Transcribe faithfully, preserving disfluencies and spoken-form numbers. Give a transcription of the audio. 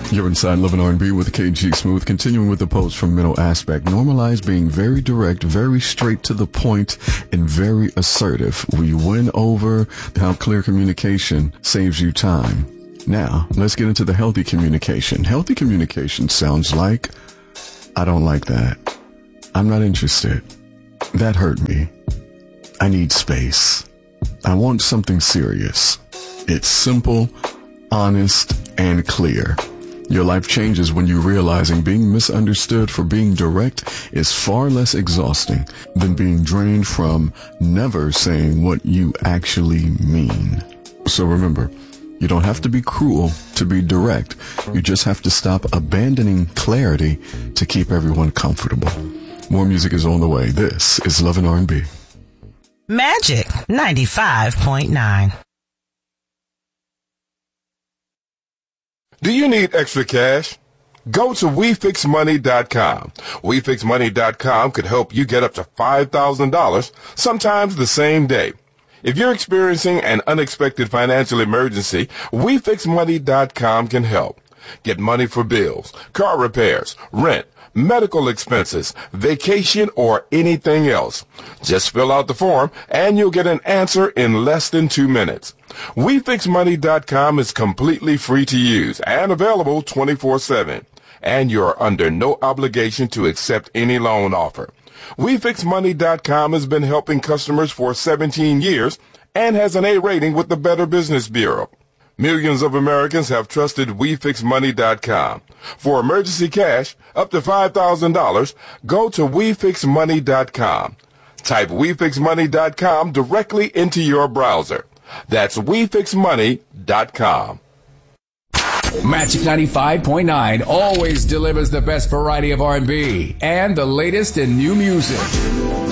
You're inside Love and R and B with K G Smooth. Continuing with the post from Middle Aspect. Normalize being very direct, very straight to the point, and very assertive. We win over how clear communication saves you time. Now, let's get into the healthy communication. Healthy communication sounds like, I don't like that. I'm not interested. That hurt me. I need space. I want something serious. It's simple, honest, and clear. Your life changes when you realizing being misunderstood for being direct is far less exhausting than being drained from never saying what you actually mean. So remember, you don't have to be cruel to be direct. You just have to stop abandoning clarity to keep everyone comfortable. More music is on the way. This is Love and R and B. Magic ninety-five point nine. Do you need extra cash? Go to we fix money dot com. we fix money dot com could help you get up to five thousand dollars, sometimes the same day. If you're experiencing an unexpected financial emergency, we fix money dot com can help. Get money for bills, car repairs, rent, medical expenses, vacation, or anything else. Just fill out the form and you'll get an answer in less than two minutes. we fix money dot com is completely free to use and available twenty-four seven. And you're under no obligation to accept any loan offer. we fix money dot com has been helping customers for seventeen years and has an A rating with the Better Business Bureau. Millions of Americans have trusted we fix money dot com. For emergency cash, up to five thousand dollars, go to we fix money dot com. Type we fix money dot com directly into your browser. That's we fix money dot com. Magic ninety-five point nine always delivers the best variety of R and B and the latest in new music.